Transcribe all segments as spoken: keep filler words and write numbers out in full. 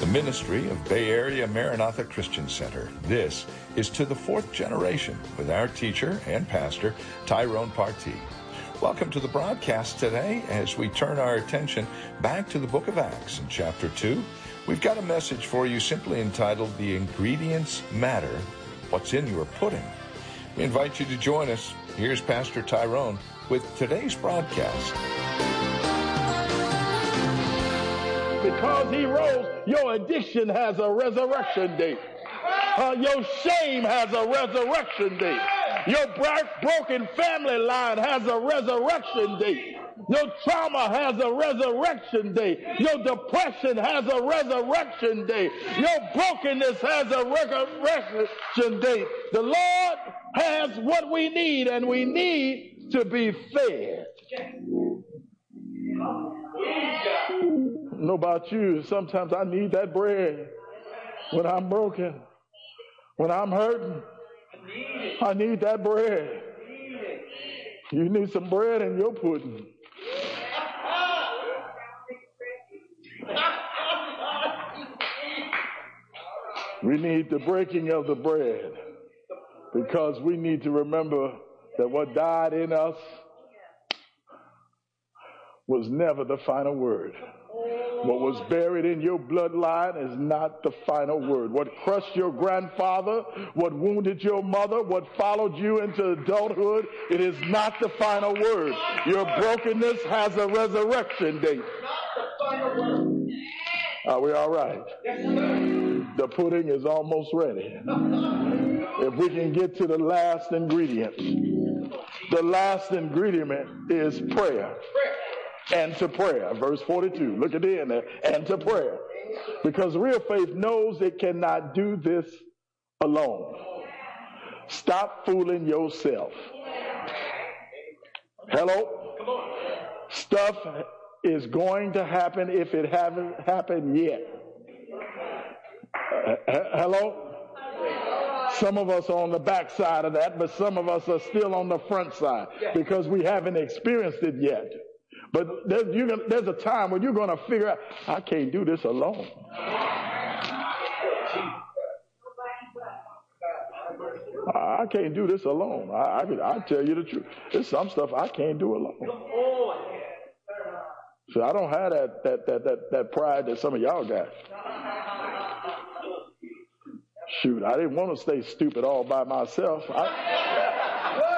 ministry of Bay Area Maranatha Christian Center. This is To the Fourth Generation with our teacher and pastor, Tyrone Partee. Welcome to the broadcast today as we turn our attention back to the book of Acts in chapter two. We've got a message for you simply entitled, The Ingredients Matter, What's in Your Pudding. We invite you to join us. Here's Pastor Tyrone with today's broadcast. Because he rose, your addiction has a resurrection date. Uh, your shame has a resurrection date. Your broken family line has a resurrection date. Your trauma has a resurrection date. Your depression has a resurrection date. Your brokenness has a resurrection date. The Lord has what we need, and we need to be fed. I don't know about you, sometimes I need that bread when I'm broken, when I'm hurting. I need that bread. You need some bread in your pudding. We need the breaking of the bread because we need to remember that what died in us was never the final word. What was buried in your bloodline is not the final word. What crushed your grandfather, what wounded your mother, what followed you into adulthood, it is not the final word. Your brokenness has a resurrection date. Are we all right? The pudding is almost ready. If we can get to the last ingredient. The last ingredient is prayer. And to prayer. Verse forty-two. Look at the end there. And to prayer. Because real faith knows it cannot do this alone. Stop fooling yourself. Hello? Stuff is going to happen if it hasn't happened yet. Uh, hello? Some of us are on the back side of that, but some of us are still on the front side because we haven't experienced it yet. But there's, you're, there's a time when you're going to figure out, I can't do this alone. I can't do this alone. I, I, I tell you the truth. There's some stuff I can't do alone. So I don't have that that that that, that pride that some of y'all got. Shoot, I didn't want to stay stupid all by myself. I,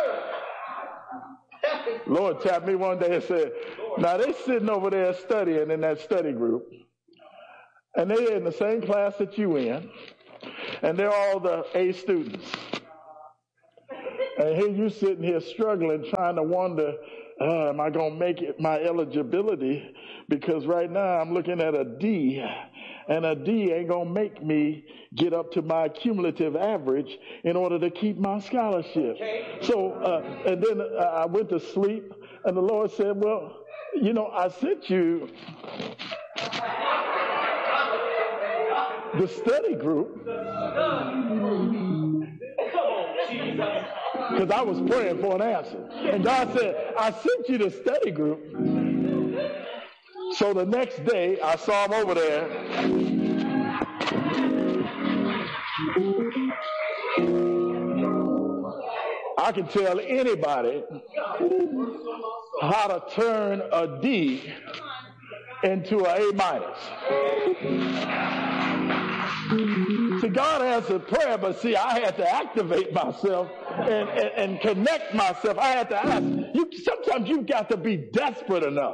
Lord tapped me one day and said, now they sitting over there studying in that study group, and they're in the same class that you in, and they're all the A students. And here you sitting here struggling, trying to wonder, uh, am I going to make it my eligibility? Because right now I'm looking at a D, and a D ain't going to make me get up to my cumulative average in order to keep my scholarship. Okay. So, uh, and then uh, I went to sleep, and the Lord said, well, you know, I sent you the study group because I was praying for an answer. And God said, I sent you the study group. So the next day, I saw him over there. I can tell anybody how to turn a D into an A minus. See, God answered prayer, but see, I had to activate myself and, and, and connect myself. I had to ask. You, sometimes you've got to be desperate enough.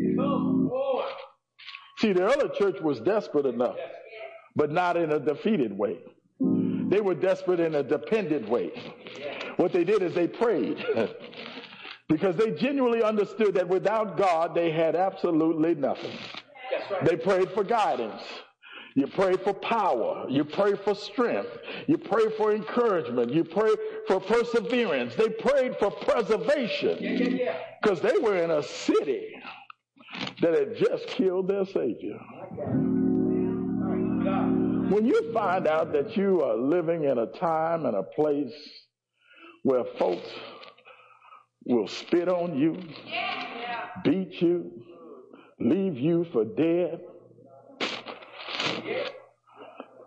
See, the early church was desperate enough, but not in a defeated way. They were desperate in a dependent way. What they did is they prayed because they genuinely understood that without God, they had absolutely nothing. They prayed for guidance. You pray for power. You pray for strength. You pray for encouragement. You pray for perseverance. They prayed for preservation because they were in a city that had just killed their Savior. When you find out that you are living in a time and a place where folks will spit on you, beat you, leave you for dead,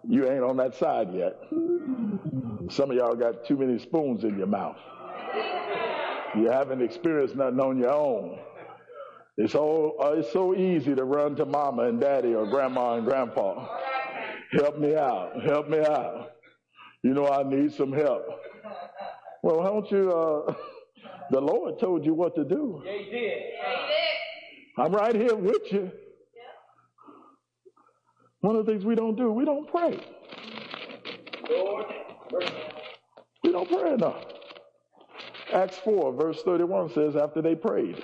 You ain't on that side yet. Some of y'all got too many spoons in your mouth. You haven't experienced nothing on your own. It's all, uh, it's so easy to run to mama and daddy or grandma and grandpa. Help me out. Help me out. You know I need some help. Well, don't you, uh, the Lord told you what to do. Yeah, he did. Yeah, he did. I'm right here with you. One of the things we don't do, we don't pray. Lord. We don't pray enough. Acts four, verse thirty-one says, after they prayed,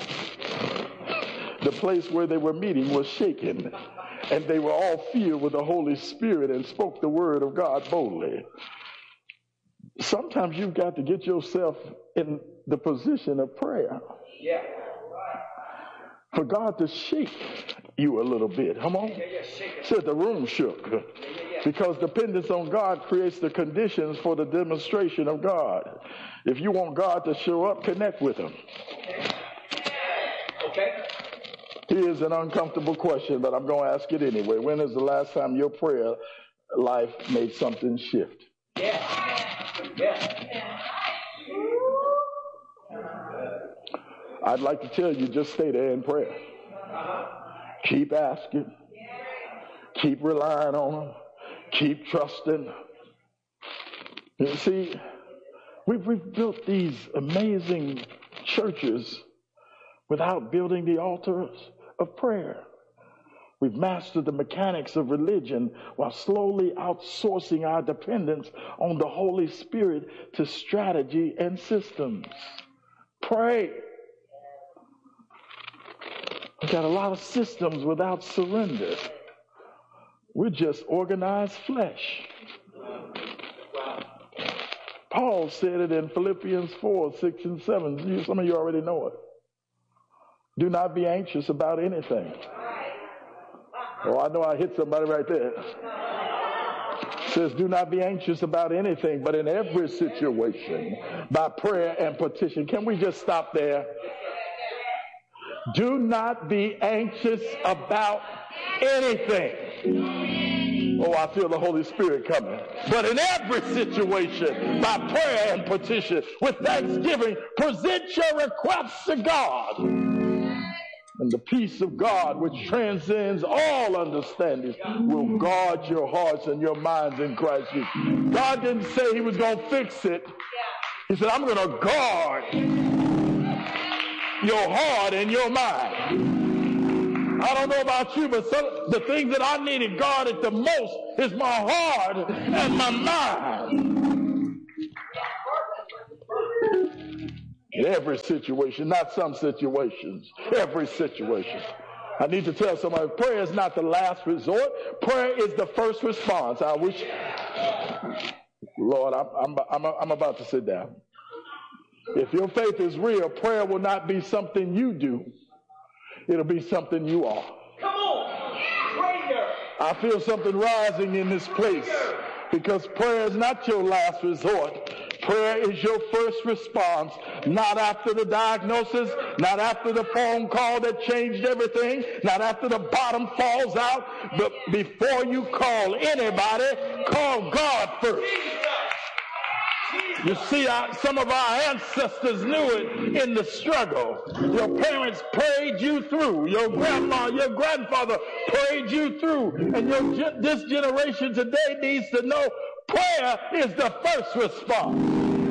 the place where they were meeting was shaken, and they were all filled with the Holy Spirit and spoke the word of God boldly. Sometimes you've got to get yourself in the position of prayer. Yeah. For God to shake you a little bit. Come on. Yeah, yeah, shake it. Said the room shook. Yeah, yeah, yeah. Because dependence on God creates the conditions for the demonstration of God. If you want God to show up, connect with him. Okay. Okay. Here's an uncomfortable question, but I'm going to ask it anyway. When is the last time your prayer life made something shift? Yeah. Yeah. I'd like to tell you, just stay there in prayer. Keep asking. Keep relying on him. Keep trusting. You see, we've, we've built these amazing churches without building the altars of prayer. We've mastered the mechanics of religion while slowly outsourcing our dependence on the Holy Spirit to strategy and systems. Pray. We've got a lot of systems without surrender. We're just organized flesh. Paul said it in Philippians four, six, and seven. Some of you already know it. Do not be anxious about anything. Oh, I know I hit somebody right there. It says, do not be anxious about anything, but in every situation, by prayer and petition. Can we just stop there? Do not be anxious about anything. Oh, I feel the Holy Spirit coming. But in every situation, by prayer and petition, with thanksgiving, present your requests to God. And the peace of God, which transcends all understanding, will guard your hearts and your minds in Christ Jesus. God didn't say he was going to fix it. He said, I'm going to guard your heart and your mind. I don't know about you, but some, the things that I needed guarded the most is my heart and my mind. In every situation, not some situations, every situation. I need to tell somebody, prayer is not the last resort. Prayer is the first response. I wish, Lord, I'm, I'm, I'm, I'm about to sit down. If your faith is real, prayer will not be something you do. It'll be something you are. Come on. Prayer. I feel something rising in this place because prayer is not your last resort. Prayer is your first response, not after the diagnosis, not after the phone call that changed everything, not after the bottom falls out, but before you call anybody, call God first. You see, I, some of our ancestors knew it in the struggle. Your parents prayed you through. Your grandma, your grandfather prayed you through. And your, this generation today needs to know prayer is the first response.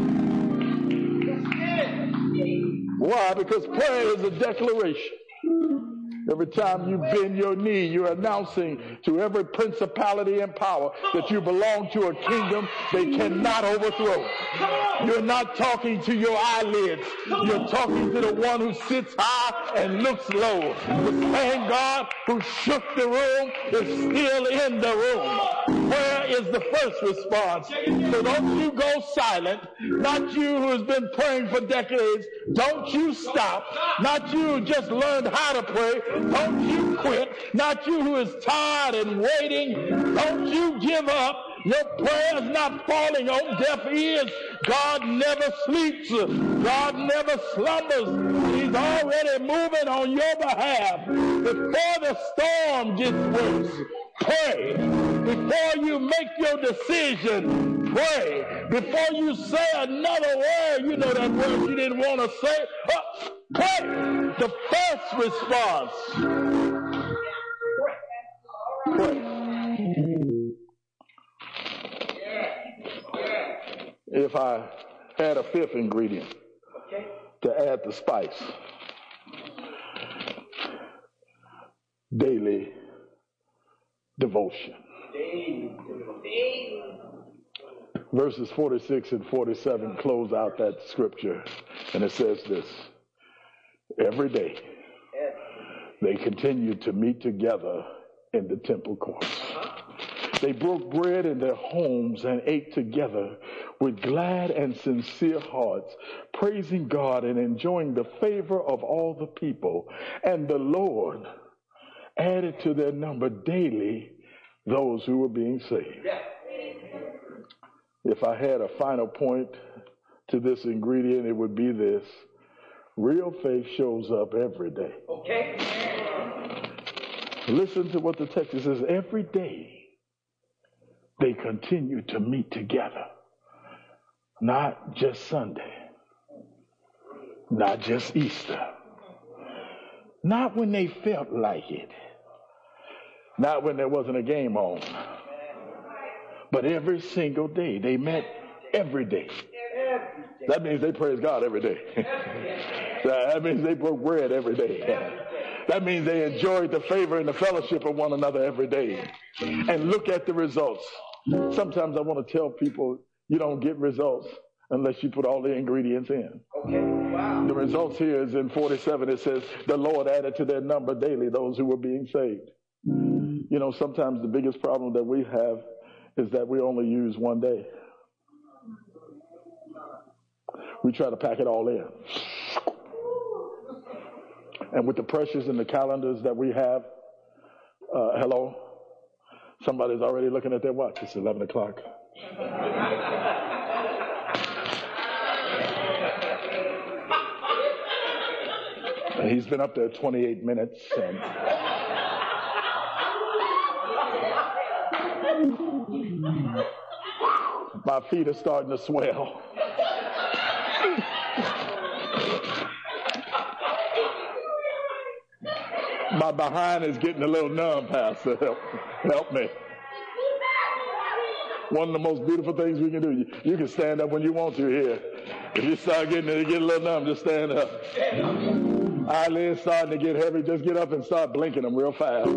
Why? Because prayer is a declaration. Every time you bend your knee, you're announcing to every principality and power that you belong to a kingdom they cannot overthrow. You're not talking to your eyelids. You're talking to the one who sits high and looks low. The same God who shook the room is still in the room. Prayer is the first response. So don't you go silent. Not you who has been praying for decades. Don't you stop. Not you who just learned how to pray. Don't you quit. Not you who is tired and waiting. Don't you give up. Your prayer is not falling on deaf ears. God never sleeps. God never slumbers. He's already moving on your behalf. Before the storm gets worse, pray. Before you make your decision, pray. Before you say another word, you know that word you didn't want to say, uh, pray. The first response, pray. If I had a fifth ingredient to add the spice, daily devotion. Verses forty-six and forty-seven close out that scripture, and it says this: every day they continued to meet together in the temple courts. They broke bread in their homes and ate together with glad and sincere hearts, praising God and enjoying the favor of all the people. And the Lord added to their number daily those who were being saved. If I had a final point to this ingredient, it would be this: real faith shows up every day. Okay. Listen to what the text says. Every day they continue to meet together. Not just Sunday. Not just Easter. Not when they felt like it. Not when there wasn't a game on. But every single day. They met every day. That means they praise God every day. That means they broke bread every day. That means they enjoyed the favor and the fellowship of one another every day. And look at the results. Sometimes I want to tell people you don't get results unless you put all the ingredients in. Okay. Wow. The results here is in forty-seven. It says, the Lord added to their number daily those who were being saved. You know, sometimes the biggest problem that we have is that we only use one day. We try to pack it all in. And with the pressures and the calendars that we have, uh, hello, somebody's already looking at their watch. It's eleven o'clock. And he's been up there twenty-eight minutes. And my feet are starting to swell. My behind is getting a little numb, Pastor. Help, help me. One of the most beautiful things we can do, you, you can stand up when you want to here. If you start getting it, get a little numb, just stand up. Eyelids starting to get heavy, just get up and start blinking them real fast.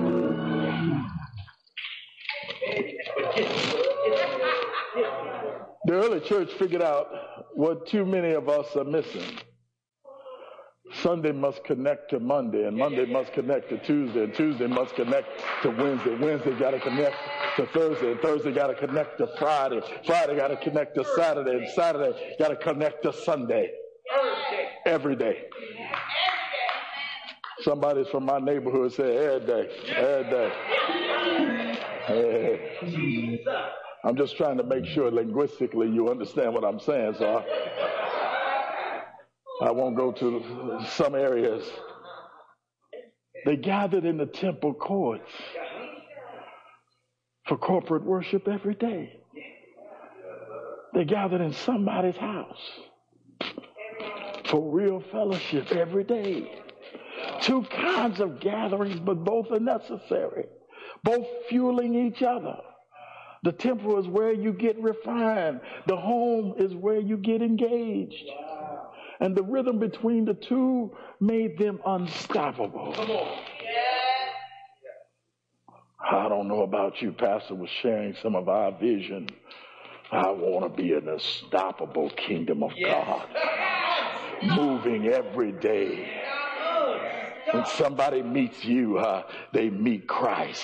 The early church figured out what too many of us are missing. Sunday must connect to Monday, and Monday must connect to Tuesday, and Tuesday must connect to Wednesday. Wednesday got to connect to Thursday, and Thursday got to connect to Friday. Friday got to connect to Saturday, and Saturday got to connect to Sunday. Every day. Somebody's from my neighborhood said, every day, every day. Hey. I'm just trying to make sure linguistically you understand what I'm saying, so I, I won't go to some areas. They gathered in the temple courts for corporate worship every day. They gathered in somebody's house for real fellowship every day. Two kinds of gatherings, but both are necessary. Both fueling each other. The temple is where you get refined. The home is where you get engaged. And the rhythm between the two made them unstoppable. Come on. I don't know about you, Pastor was sharing some of our vision. I want to be an unstoppable kingdom of Yes. God. Moving every day. When somebody meets you, uh, they meet Christ.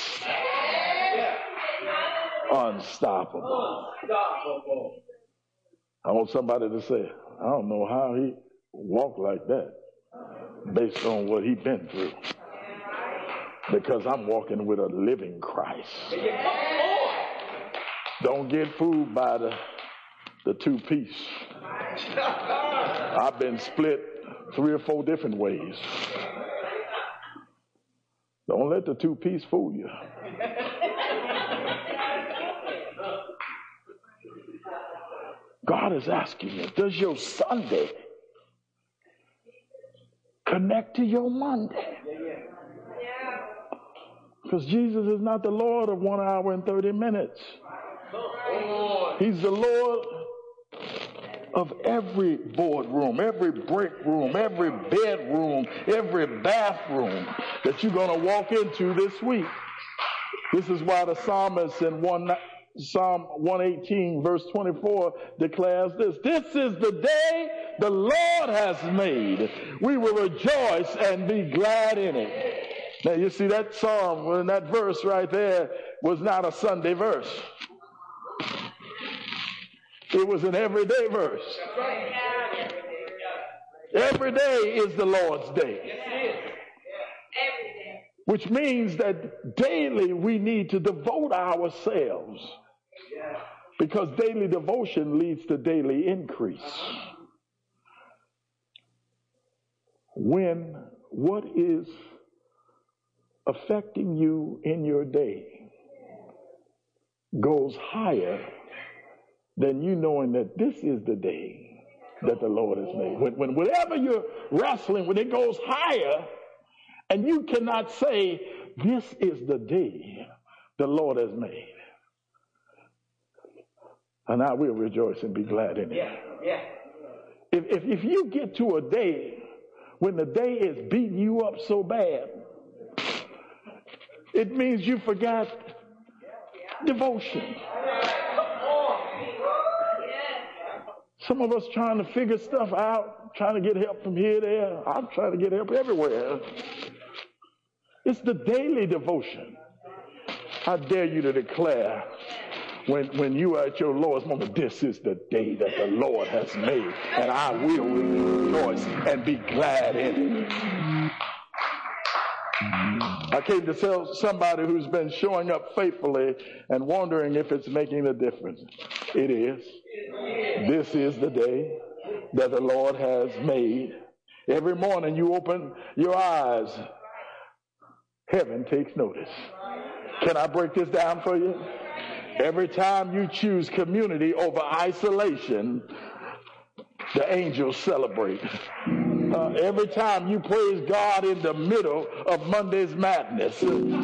Unstoppable. Unstoppable. I want somebody to say, I don't know how he walked like that based on what he's been through. Because I'm walking with a living Christ. Don't get fooled by the, the two-piece. I've been split three or four different ways. Don't let the two-piece fool you. God is asking you, does your Sunday connect to your Monday? Because Jesus is not the Lord of one hour and thirty minutes. He's the Lord of every boardroom, every break room, every bedroom, every bathroom that you're going to walk into this week. This is why the psalmist in one, Psalm one eighteen verse twenty-four declares this: this is the day the Lord has made. We will rejoice and be glad in it. Now you see that psalm, and that verse right there was not a Sunday verse. It was an everyday verse. Every day is the Lord's day. Which means that daily we need to devote ourselves, because daily devotion leads to daily increase. When what is affecting you in your day goes higher than you knowing that this is the day that the Lord has made. When, when whatever you're wrestling, when it goes higher, and you cannot say, this is the day the Lord has made, and I will rejoice and be glad in it. Yeah, yeah. If, if, if you get to a day when the day is beating you up so bad, it means you forgot devotion. Some of us trying to figure stuff out, trying to get help from here, there. I'm trying to get help everywhere. It's the daily devotion. I dare you to declare, when, when you are at your lowest moment, this is the day that the Lord has made, and I will rejoice and be glad in it. I came to tell somebody who's been showing up faithfully and wondering if it's making a difference. It is. This is the day that the Lord has made. Every morning you open your eyes, heaven takes notice. Can I break this down for you? Every time you choose community over isolation, the angels celebrate. Uh, every time you praise God in the middle of Monday's madness,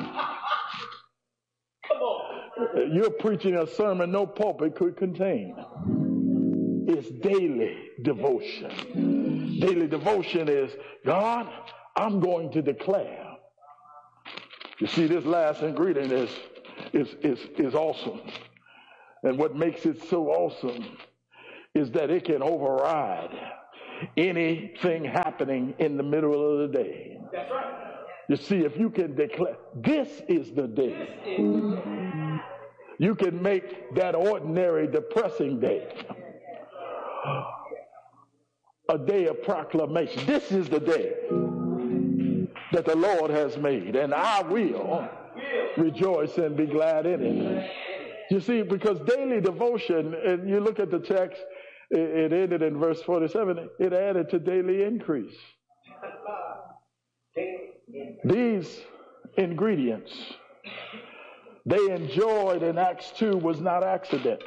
you're preaching a sermon no pulpit could contain. It's daily devotion. Daily devotion is, God, I'm going to declare. You see, this last ingredient is, is, is, is awesome. And what makes it so awesome is that it can override anything happening in the middle of the day. That's right. You see, if you can declare, this is the day, you can make that ordinary depressing day a day of proclamation. This is the day that the Lord has made, and I will rejoice and be glad in it. You see, because daily devotion, and you look at the text, it ended in verse forty-seven, it added to daily increase. These ingredients they enjoyed in Acts two was not accident.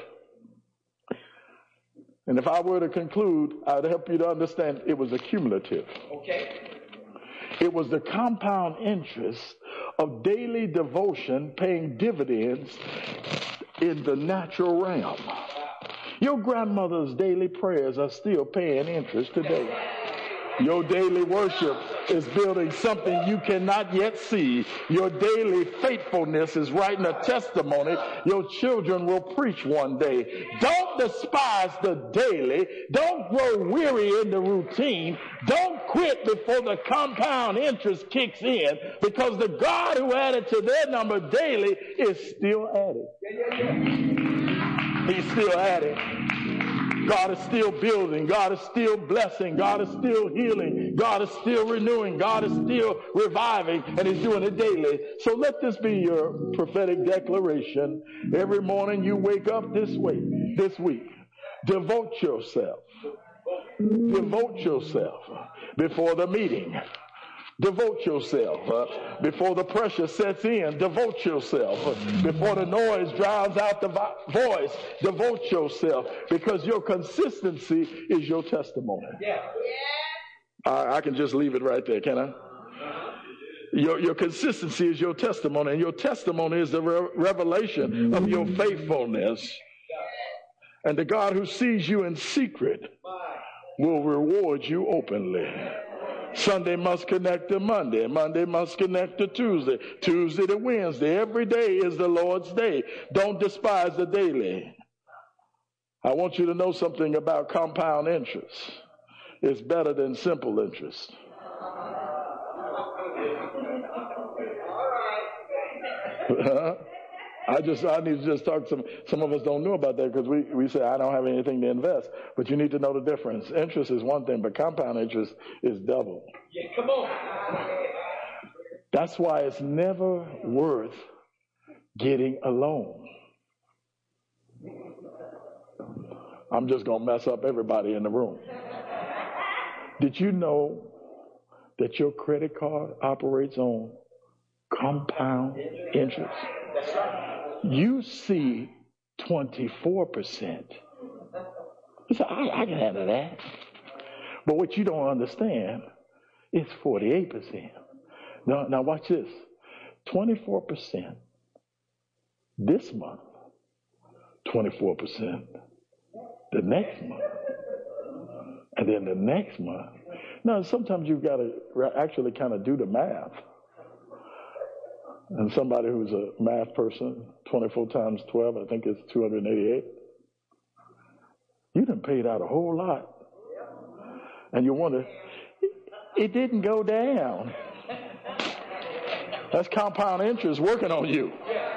And if I were to conclude, I'd help you to understand it was accumulative. Okay. It was the compound interest of daily devotion paying dividends in the natural realm. Your grandmother's daily prayers are still paying interest today. Your daily worship is building something you cannot yet see. Your daily faithfulness is writing a testimony your children will preach one day. Don't despise the daily. Don't grow weary in the routine. Don't quit before the compound interest kicks in, because the God who added to their number daily is still adding. He's still adding. God is still building. God is still blessing. God is still healing. God is still renewing. God is still reviving, and He's doing it daily. So let this be your prophetic declaration. Every morning you wake up this way, this week, devote yourself. Devote yourself before the meeting. devote yourself. Uh, before the pressure sets in, devote yourself. Uh, before the noise drowns out the vo- voice, devote yourself. Because your consistency is your testimony. Yeah. I, I can just leave it right there, can I? Your, your consistency is your testimony, and your testimony is the re- revelation of your faithfulness. And the God who sees you in secret will reward you openly. Sunday must connect to Monday. Monday must connect to Tuesday. Tuesday to Wednesday. Every day is the Lord's day. Don't despise the daily. I want you to know something about compound interest. It's better than simple interest. I just, I need to just talk to some, some of us don't know about that because we, we say, I don't have anything to invest. But you need to know the difference. Interest is one thing, but compound interest is double. Yeah, come on. That's why it's never worth getting a loan. I'm just going to mess up everybody in the room. Did you know that your credit card operates on compound interest? That's right. You see twenty-four percent. You say, I, I can handle that. But what you don't understand is forty-eight percent. Now, now watch this. twenty-four percent this month, twenty-four percent the next month, and then the next month. Now, sometimes you've got to actually kind of do the math. And somebody who's a math person, twenty-four times twelve, I think it's two hundred eighty-eight. You done paid out a whole lot. And you wonder, it didn't go down. That's compound interest working on you.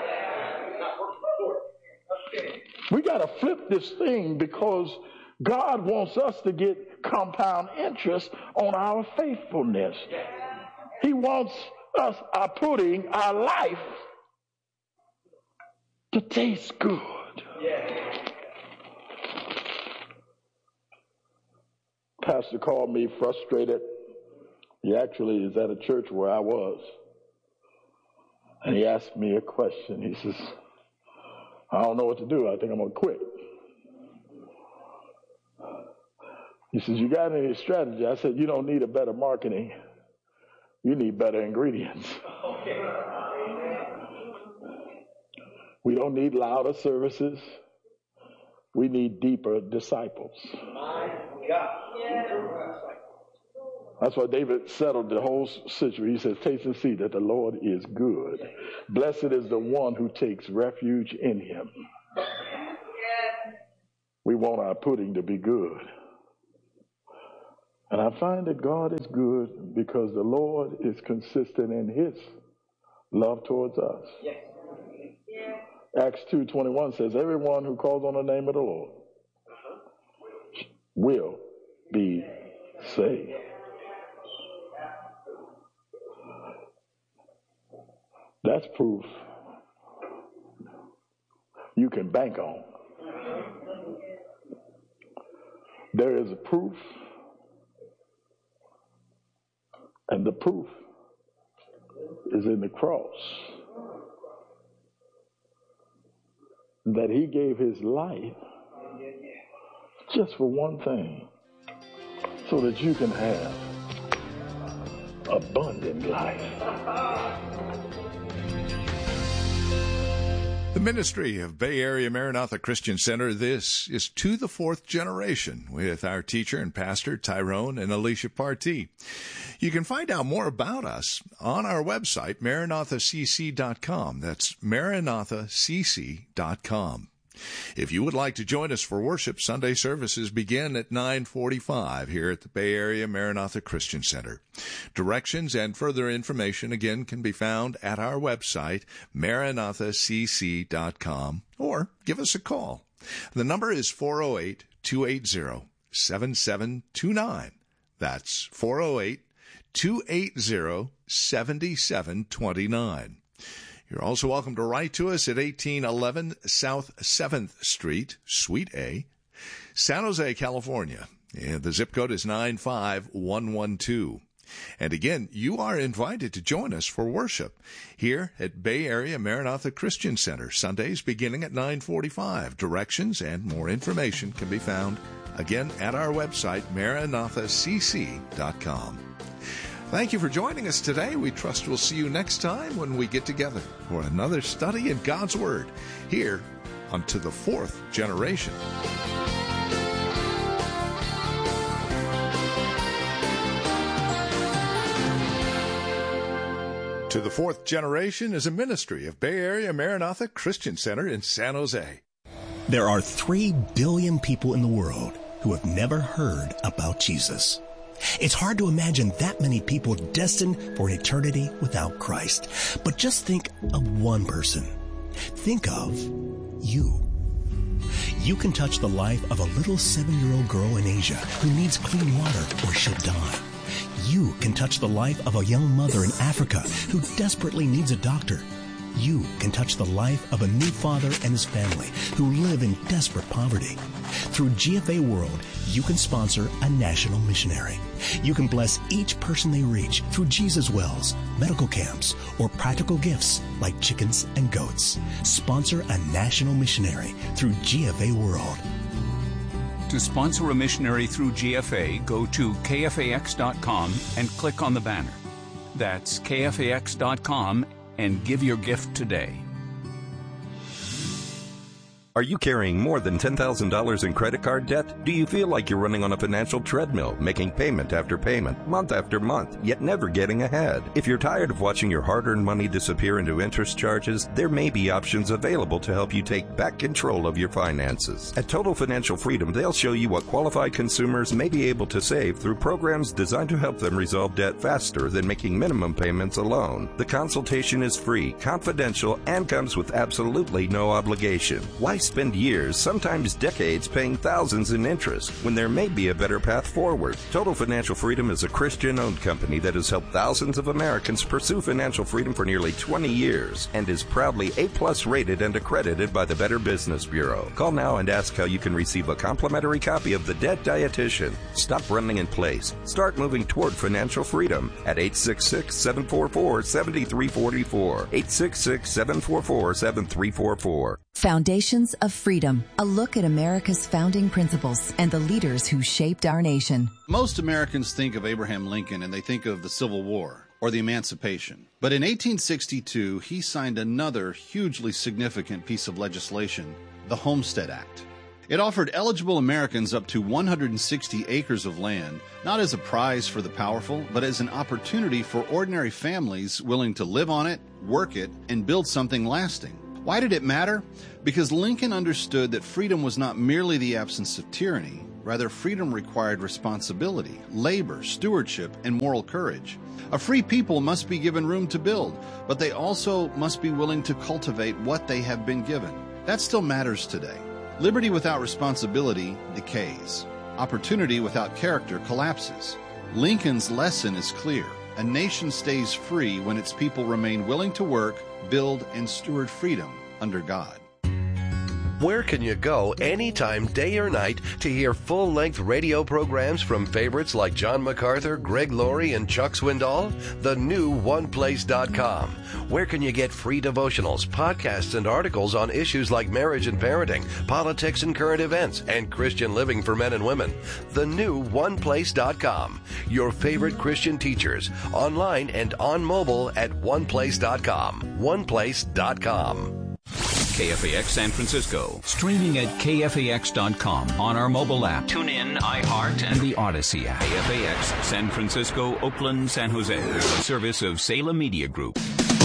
We got to flip this thing because God wants us to get compound interest on our faithfulness. He wants us are putting our life to taste good. Yeah. Pastor called me frustrated. He actually is at a church where I was. And he asked me a question. He says, I don't know what to do. I think I'm going to quit. He says, you got any strategy? I said, you don't need a better marketing. You need better ingredients. Okay. We don't need louder services. We need deeper disciples. My God. That's why David settled the whole situation. He says, taste and see that the Lord is good. Blessed is the one who takes refuge in him. We want our pudding to be good. And I find that God is good because the Lord is consistent in his love towards us. Yes. Acts two twenty-one says, everyone who calls on the name of the Lord will be saved. That's proof you can bank on. There is a proof, and the proof is in the cross that he gave his life just for one thing, so that you can have abundant life. The ministry of Bay Area Maranatha Christian Center, this is To the Fourth Generation with our teacher and pastor Tyrone and Alicia Partee. You can find out more about us on our website, maranatha c c dot com. That's maranatha c c dot com. If you would like to join us for worship, Sunday services begin at nine forty-five here at the Bay Area Maranatha Christian Center. Directions and further information, again, can be found at our website, maranatha c c dot com, or give us a call. The number is four oh eight, two eight zero, seven seven two nine. That's four oh eight, two eight zero, seven seven two nine. You're also welcome to write to us at eighteen eleven South seventh Street, Suite A, San Jose, California. And the zip code is nine five one one two. And again, you are invited to join us for worship here at Bay Area Maranatha Christian Center, Sundays beginning at nine forty-five. Directions and more information can be found, again, at our website, maranatha c c dot com. Thank you for joining us today. We trust we'll see you next time when we get together for another study in God's Word here on To the Fourth Generation. To the Fourth Generation is a ministry of Bay Area Maranatha Christian Center in San Jose. There are three billion people in the world who have never heard about Jesus. It's hard to imagine that many people destined for an eternity without Christ. But just think of one person. Think of you. You can touch the life of a little seven-year-old girl in Asia who needs clean water or she'll die. You can touch the life of a young mother in Africa who desperately needs a doctor. You can touch the life of a new father and his family who live in desperate poverty. Through G F A World, you can sponsor a national missionary. You can bless each person they reach through Jesus Wells, medical camps, or practical gifts like chickens and goats. Sponsor a national missionary through G F A World. To sponsor a missionary through G F A, go to K F A X dot com and click on the banner. That's K F A X dot com and give your gift today. Are you carrying more than ten thousand dollars in credit card debt? Do you feel like you're running on a financial treadmill, making payment after payment, month after month, yet never getting ahead? If you're tired of watching your hard-earned money disappear into interest charges, there may be options available to help you take back control of your finances. At Total Financial Freedom, they'll show you what qualified consumers may be able to save through programs designed to help them resolve debt faster than making minimum payments alone. The consultation is free, confidential, and comes with absolutely no obligation. Why spend years, sometimes decades, paying thousands in interest when there may be a better path forward? Total Financial Freedom is a Christian-owned company that has helped thousands of Americans pursue financial freedom for nearly twenty years and is proudly A-plus rated and accredited by the Better Business Bureau. Call now and ask how you can receive a complimentary copy of The Debt Dietitian. Stop running in place. Start moving toward financial freedom at eight six six, seven four four, seven three four four, eight six six, seven four four, seven three four four. Foundations of Freedom, a look at America's founding principles and the leaders who shaped our nation. Most Americans think of Abraham Lincoln and they think of the Civil War or the Emancipation. But in eighteen sixty-two, he signed another hugely significant piece of legislation, the Homestead Act. It offered eligible Americans up to one hundred sixty acres of land, not as a prize for the powerful, but as an opportunity for ordinary families willing to live on it, work it, and build something lasting. Why did it matter? Because Lincoln understood that freedom was not merely the absence of tyranny. Rather, freedom required responsibility, labor, stewardship, and moral courage. A free people must be given room to build, but they also must be willing to cultivate what they have been given. That still matters today. Liberty without responsibility decays. Opportunity without character collapses. Lincoln's lesson is clear. A nation stays free when its people remain willing to work, build, and steward freedom under God. Where can you go anytime, day or night, to hear full-length radio programs from favorites like John MacArthur, Greg Laurie, and Chuck Swindoll? The new one place dot com. Where can you get free devotionals, podcasts, and articles on issues like marriage and parenting, politics and current events, and Christian living for men and women? The new one place dot com. Your favorite Christian teachers, online and on mobile at one place dot com. one place dot com. K F A X San Francisco, streaming at K F A X dot com on our mobile app, TuneIn, iHeart, and the Odyssey app. K F A X San Francisco, Oakland, San Jose, a service of Salem Media Group.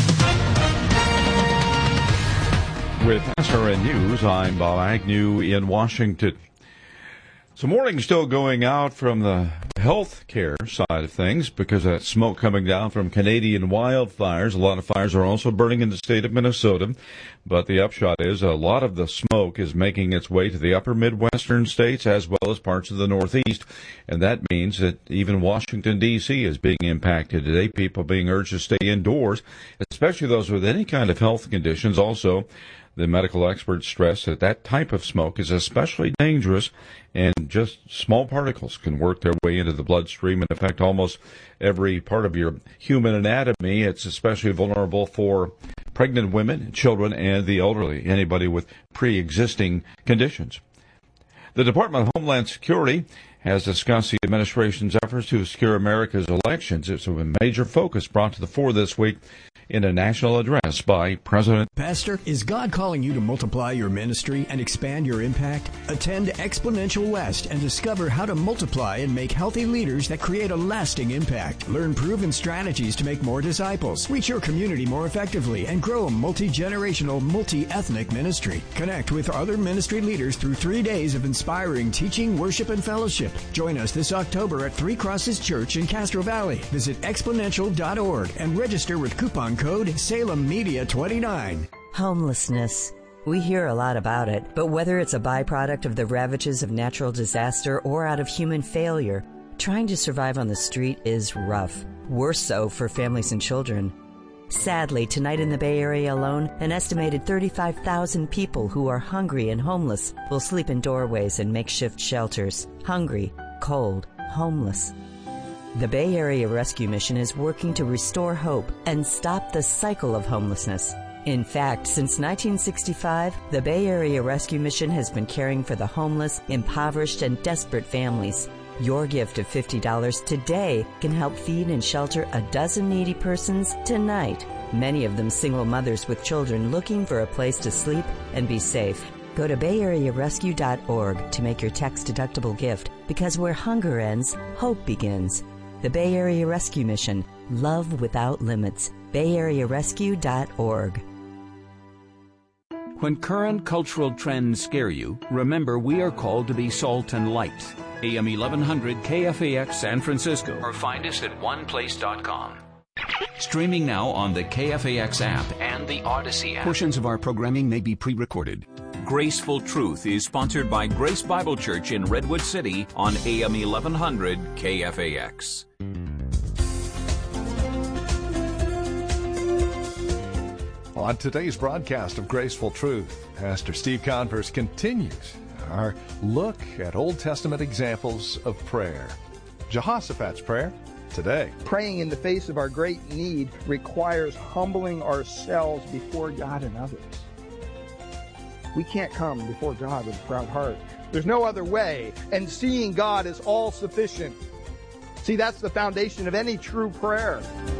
With S R N News, I'm Bob Agnew in Washington. Some warning still going out from the health care side of things because of that smoke coming down from Canadian wildfires. A lot of fires are also burning in the state of Minnesota, but the upshot is a lot of the smoke is making its way to the upper Midwestern states as well as parts of the Northeast, and that means that even Washington, D C is being impacted today. People being urged to stay indoors, especially those with any kind of health conditions. Also, The medical experts stress that that type of smoke is especially dangerous, and just small particles can work their way into the bloodstream and affect almost every part of your human anatomy. It's especially vulnerable for pregnant women, children, and the elderly, anybody with pre-existing conditions. The Department of Homeland Security has discussed the administration's efforts to secure America's elections. It's a major focus brought to the fore this week in a national address by President. Pastor, is God calling you to multiply your ministry and expand your impact? Attend Exponential West and discover how to multiply and make healthy leaders that create a lasting impact. Learn proven strategies to make more disciples, reach your community more effectively, and grow a multi-generational, multi-ethnic ministry. Connect with other ministry leaders through three days of inspiring teaching, worship, and fellowship. Join us this October at Three Crosses Church in Castro Valley. Visit exponential dot org and register with coupon code Salem Media twenty-nine. Homelessness. We hear a lot about it, but whether it's a byproduct of the ravages of natural disaster or out of human failure, trying to survive on the street is rough. Worse so for families and children. Sadly, tonight in the Bay Area alone, an estimated thirty-five thousand people who are hungry and homeless will sleep in doorways and makeshift shelters. Hungry, cold, homeless. The Bay Area Rescue Mission is working to restore hope and stop the cycle of homelessness. In fact, since nineteen sixty-five, the Bay Area Rescue Mission has been caring for the homeless, impoverished, and desperate families. Your gift of fifty dollars today can help feed and shelter a dozen needy persons tonight, many of them single mothers with children looking for a place to sleep and be safe. Go to bay area rescue dot org to make your tax-deductible gift, because where hunger ends, hope begins. The Bay Area Rescue Mission. Love without limits. bay area rescue dot org. When current cultural trends scare you, remember we are called to be salt and light. A M eleven hundred K F A X San Francisco, or find us at one place dot com. Streaming now on the K F A X app and the Odyssey app. Portions of our programming may be pre-recorded. Graceful Truth is sponsored by Grace Bible Church in Redwood City on A M eleven hundred K F A X. On today's broadcast of Graceful Truth, Pastor Steve Converse continues our look at Old Testament examples of prayer. Jehoshaphat's prayer today. Praying in the face of our great need requires humbling ourselves before God and others. We can't come before God with a proud heart. There's no other way, and seeing God is all sufficient. See, that's the foundation of any true prayer.